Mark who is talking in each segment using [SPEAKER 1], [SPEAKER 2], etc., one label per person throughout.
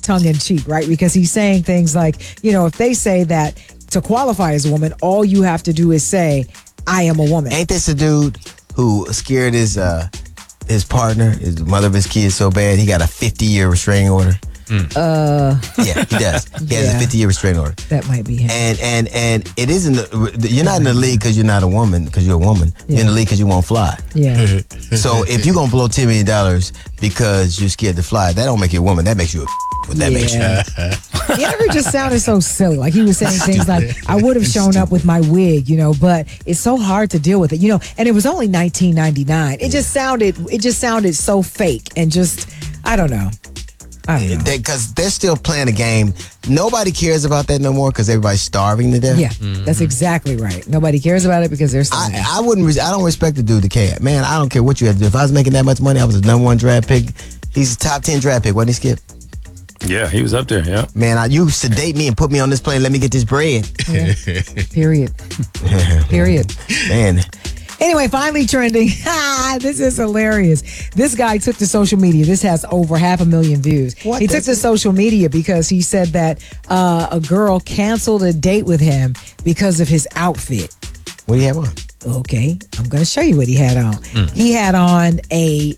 [SPEAKER 1] tongue in cheek, right? Because he's saying things like, if they say that to qualify as a woman, all you have to do is say, I am a woman.
[SPEAKER 2] Ain't this a dude who scared his partner, the mother of his kids, so bad he got a 50-year restraining order? Yeah, he does. He has a 50-year restraining order.
[SPEAKER 1] That might be him.
[SPEAKER 2] And it isn't. You're not in the league because you're not a woman. Because you're a woman. You're in the league because you won't fly.
[SPEAKER 1] Yeah.
[SPEAKER 2] So if you're gonna blow $10 million because you're scared to fly, that don't make you a woman. That makes you a. What that makes you.
[SPEAKER 1] It just sounded so silly. Like he was saying things like, I would have shown up with my wig, but it's so hard to deal with it, and it was only $19.99. It just sounded so fake and just, I don't know.
[SPEAKER 2] Because they're still playing a game. Nobody cares about that no more because everybody's starving to death.
[SPEAKER 1] Yeah, that's exactly right. Nobody cares about it because they're starving.
[SPEAKER 2] I don't respect the dude that can't. Man, I don't care what you had to do. If I was making that much money, I was the number 1 draft pick. He's a top 10 draft pick, wasn't he, Skip?
[SPEAKER 3] Yeah, he was up there, yeah.
[SPEAKER 2] Man, you sedate me and put me on this plane. Let me get this bread.
[SPEAKER 1] Yeah. Period. Period.
[SPEAKER 2] Man.
[SPEAKER 1] Anyway, finally trending. This is hilarious. This guy took to social media. This has over 500,000 views. He took to social media because he said that a girl canceled a date with him because of his outfit.
[SPEAKER 2] What do you have on?
[SPEAKER 1] Okay, I'm going to show you what he had on. He had on a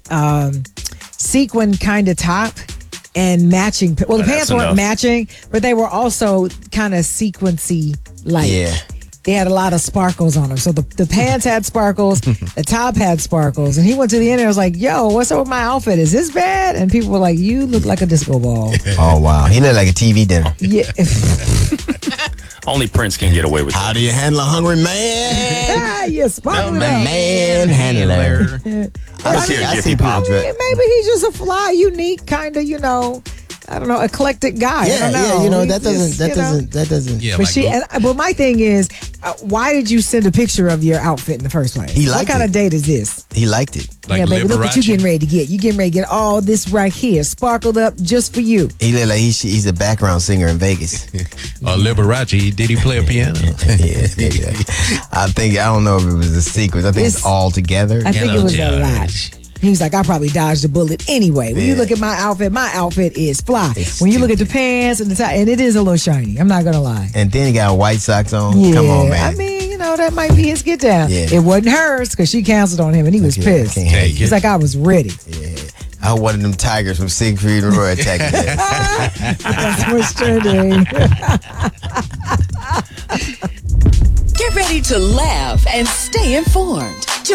[SPEAKER 1] sequin kind of top and matching. Well, the pants weren't matching, but they were also kind of sequency like.
[SPEAKER 2] Yeah.
[SPEAKER 1] They had a lot of sparkles on them. So the pants had sparkles, the top had sparkles. And he went to the end and was like, yo, what's up with my outfit? Is this bad? And people were like, you look like a disco ball.
[SPEAKER 2] Oh, wow. He looked like a TV dinner.
[SPEAKER 1] Yeah.
[SPEAKER 3] Only Prince can get away with
[SPEAKER 2] How
[SPEAKER 3] that.
[SPEAKER 2] do you handle a hungry man?
[SPEAKER 1] Yeah, sparkle
[SPEAKER 2] Man handler.
[SPEAKER 3] I see
[SPEAKER 2] people
[SPEAKER 1] maybe he's just a fly, unique, kind of, I don't know, eclectic guy. I don't know.
[SPEAKER 2] Yeah, that doesn't.
[SPEAKER 4] Yeah,
[SPEAKER 1] But but my thing is, why did you send a picture of your outfit in the first place?
[SPEAKER 2] He liked
[SPEAKER 1] What kind
[SPEAKER 2] it.
[SPEAKER 1] of date is this?
[SPEAKER 2] He liked it.
[SPEAKER 4] like
[SPEAKER 1] yeah, baby, look what you
[SPEAKER 4] Liberace.
[SPEAKER 1] getting ready to get. You getting ready to get all this right here, sparkled up just for you.
[SPEAKER 2] He looked like he's a background singer in Vegas.
[SPEAKER 4] Liberace, did he play a piano?
[SPEAKER 2] yeah. I don't know if it was a sequence. I think it's all together.
[SPEAKER 1] I think it was a
[SPEAKER 4] Hello,
[SPEAKER 1] lot.
[SPEAKER 4] Judge.
[SPEAKER 1] He was like, I probably dodged a bullet anyway. When you look at my outfit is fly. When you look at the pants and the tie, and it is a little shiny. I'm not gonna lie.
[SPEAKER 2] And then he got white socks on.
[SPEAKER 1] Yeah,
[SPEAKER 2] Come on, man.
[SPEAKER 1] I mean, that might be his get down.
[SPEAKER 2] Yeah.
[SPEAKER 1] It wasn't hers because she canceled on him and he was pissed. He's like, I was ready.
[SPEAKER 2] Yeah. I hope one of them tigers from Siegfried and Roy attacked me.
[SPEAKER 1] That's what's trending.
[SPEAKER 5] Get ready to laugh and stay informed.